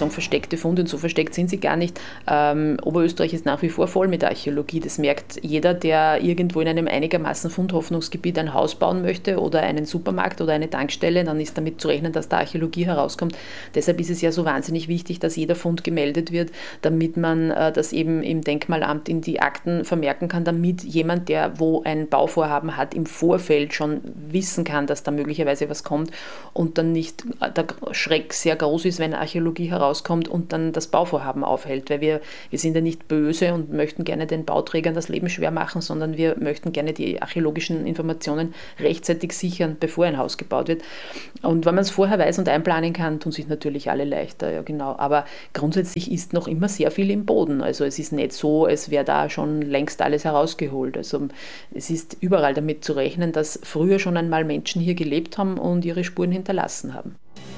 sagen versteckte Funde, und so versteckt sind sie gar nicht. Oberösterreich ist nach wie vor voll mit Archäologie. Das merkt jeder, der irgendwo in einem einigermaßen Fundhoffnungsgebiet ein Haus bauen möchte oder einen Supermarkt oder eine Tankstelle, dann ist damit zu rechnen, dass da Archäologie herauskommt. Deshalb ist es ja so wahnsinnig wichtig, dass jeder Fund gemeldet wird, damit man das eben im Denkmalamt in die Akten vermerken kann, damit jemand, der wo ein Bauvorhaben hat, im Vorfeld schon wissen kann, dass da möglicherweise was kommt und dann nicht der Schreck sehr groß ist, wenn Archäologie herauskommt und dann das Bauvorhaben aufhält, weil wir sind ja nicht böse und möchten gerne den Bauträgern das Leben schwer machen, sondern wir möchten gerne die archäologischen Informationen rechtzeitig sichern, bevor ein Haus gebaut wird. Und wenn man es vorher weiß und einplanen kann, tun sich natürlich alle leichter, ja genau. Aber grundsätzlich ist noch immer sehr viel im Boden. Also es ist nicht so, als wäre da schon längst alles herausgeholt. Also es ist überall damit zu rechnen, dass früher schon einmal Menschen hier gelebt haben und ihre Spuren hinterlassen haben.